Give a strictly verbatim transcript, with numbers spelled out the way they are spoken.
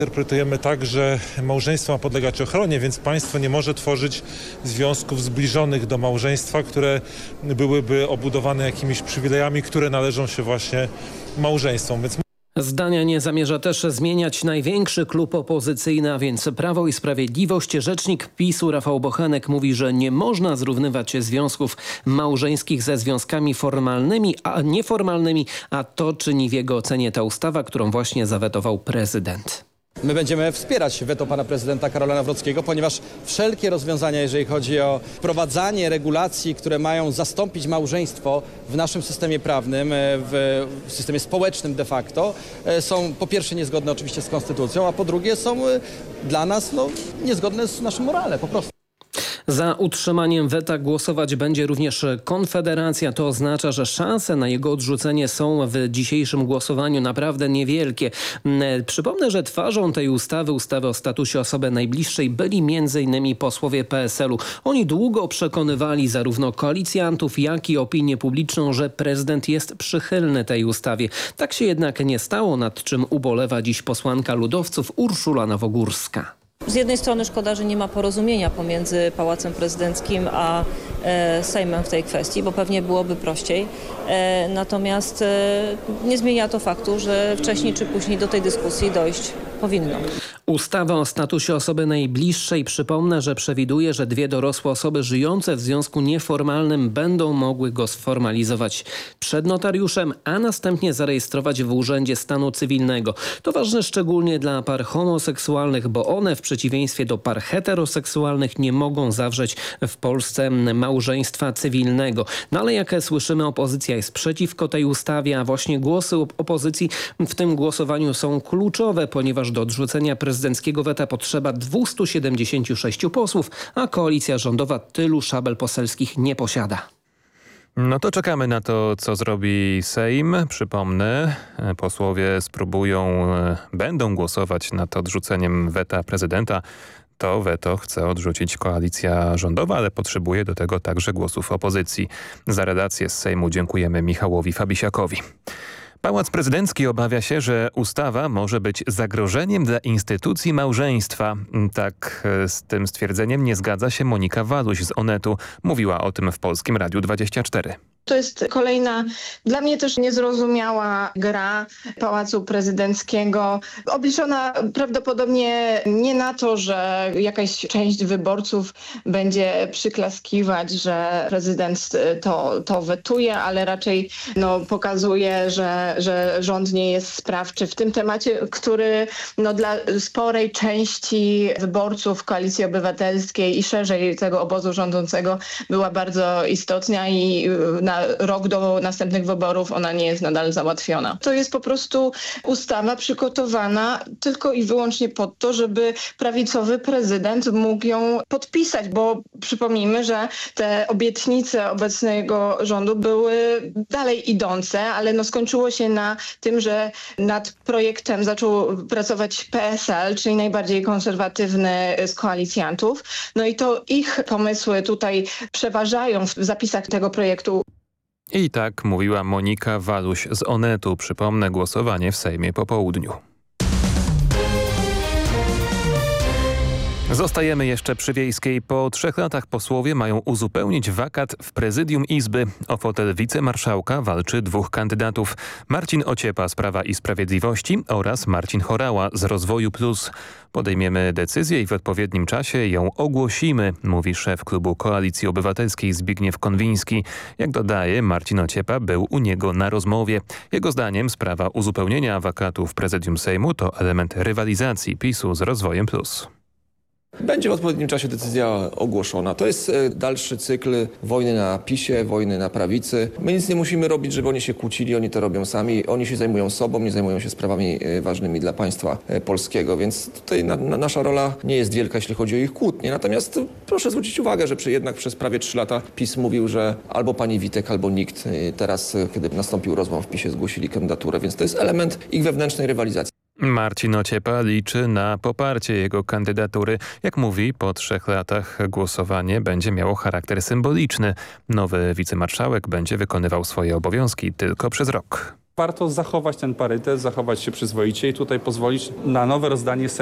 Interpretujemy tak, że małżeństwo ma podlegać ochronie, więc państwo nie może tworzyć związków zbliżonych do małżeństwa, które byłyby obudowane jakimiś przywilejami, które należą się właśnie małżeństwom. Więc Zdania nie zamierza też zmieniać największy klub opozycyjny, a więc Prawo i Sprawiedliwość. Rzecznik PiSu Rafał Bochenek mówi, że nie można zrównywać związków małżeńskich ze związkami formalnymi, a nieformalnymi, a to czyni w jego ocenie ta ustawa, którą właśnie zawetował prezydent. My będziemy wspierać weto pana prezydenta Karola Nawrockiego, ponieważ wszelkie rozwiązania, jeżeli chodzi o wprowadzanie regulacji, które mają zastąpić małżeństwo w naszym systemie prawnym, w systemie społecznym de facto, są po pierwsze niezgodne oczywiście z konstytucją, a po drugie są dla nas no, niezgodne z naszym morale po prostu. Za utrzymaniem weta głosować będzie również Konfederacja. To oznacza, że szanse na jego odrzucenie są w dzisiejszym głosowaniu naprawdę niewielkie. Przypomnę, że twarzą tej ustawy, ustawy o statusie osoby najbliższej, byli między innymi posłowie P S L u. Oni długo przekonywali zarówno koalicjantów, jak i opinię publiczną, że prezydent jest przychylny tej ustawie. Tak się jednak nie stało, nad czym ubolewa dziś posłanka ludowców Urszula Nowogórska. Z jednej strony szkoda, że nie ma porozumienia pomiędzy Pałacem Prezydenckim a e, Sejmem w tej kwestii, bo pewnie byłoby prościej. E, natomiast e, nie zmienia to faktu, że wcześniej czy później do tej dyskusji dojść powinno. Ustawa o statusie osoby najbliższej, przypomnę, że przewiduje, że dwie dorosłe osoby żyjące w związku nieformalnym będą mogły go sformalizować przed notariuszem, a następnie zarejestrować w Urzędzie Stanu Cywilnego. To ważne szczególnie dla par homoseksualnych, bo one w przeciwieństwie do par heteroseksualnych nie mogą zawrzeć w Polsce małżeństwa cywilnego. No ale jak słyszymy, opozycja jest przeciwko tej ustawie, a właśnie głosy opozycji w tym głosowaniu są kluczowe, ponieważ do odrzucenia prezydenckiego weta potrzeba dwieście siedemdziesiąt sześć posłów, a koalicja rządowa tylu szabel poselskich nie posiada. No to czekamy na to, co zrobi Sejm. Przypomnę, posłowie spróbują, będą głosować nad odrzuceniem weta prezydenta. To weto chce odrzucić koalicja rządowa, ale potrzebuje do tego także głosów opozycji. Za redakcję z Sejmu dziękujemy Michałowi Fabisiakowi. Pałac Prezydencki obawia się, że ustawa może być zagrożeniem dla instytucji małżeństwa. Tak z tym stwierdzeniem nie zgadza się Monika Waluś z Onetu. Mówiła o tym w Polskim Radiu dwadzieścia cztery. To jest kolejna, dla mnie też niezrozumiała gra Pałacu Prezydenckiego, obliczona prawdopodobnie nie na to, że jakaś część wyborców będzie przyklaskiwać, że prezydent to, to wetuje, ale raczej no, pokazuje, że, że rząd nie jest sprawczy w tym temacie, który no, dla sporej części wyborców Koalicji Obywatelskiej i szerzej tego obozu rządzącego była bardzo istotna i na rok do następnych wyborów ona nie jest nadal załatwiona. To jest po prostu ustawa przygotowana tylko i wyłącznie po to, żeby prawicowy prezydent mógł ją podpisać, bo przypomnijmy, że te obietnice obecnego rządu były dalej idące, ale no skończyło się na tym, że nad projektem zaczął pracować P S L, czyli najbardziej konserwatywny z koalicjantów. No i to ich pomysły tutaj przeważają w zapisach tego projektu. I tak mówiła Monika Waluś z Onetu. Przypomnę, głosowanie w Sejmie po południu. Zostajemy jeszcze przy Wiejskiej. Po trzech latach posłowie mają uzupełnić wakat w prezydium Izby. O fotel wicemarszałka walczy dwóch kandydatów. Marcin Ociepa z Prawa i Sprawiedliwości oraz Marcin Horała z Rozwoju Plus. Podejmiemy decyzję i w odpowiednim czasie ją ogłosimy, mówi szef klubu Koalicji Obywatelskiej Zbigniew Konwiński. Jak dodaje, Marcin Ociepa był u niego na rozmowie. Jego zdaniem sprawa uzupełnienia wakatu w prezydium Sejmu to element rywalizacji PiSu z Rozwojem Plus. Będzie w odpowiednim czasie decyzja ogłoszona. To jest dalszy cykl wojny na PiSie, wojny na prawicy. My nic nie musimy robić, żeby oni się kłócili, oni to robią sami. Oni się zajmują sobą, nie zajmują się sprawami ważnymi dla państwa polskiego, więc tutaj na, na, nasza rola nie jest wielka, jeśli chodzi o ich kłótnie. Natomiast proszę zwrócić uwagę, że przy, jednak przez prawie trzy lata PiS mówił, że albo pani Witek, albo nikt. Teraz, kiedy nastąpił rozłam w PiSie, zgłosili kandydaturę, więc to jest element ich wewnętrznej rywalizacji. Marcin Ociepa liczy na poparcie jego kandydatury. Jak mówi, po trzech latach głosowanie będzie miało charakter symboliczny. Nowy wicemarszałek będzie wykonywał swoje obowiązki tylko przez rok. warto zachować ten parytet, zachować się przyzwoicie i tutaj pozwolić na nowe rozdanie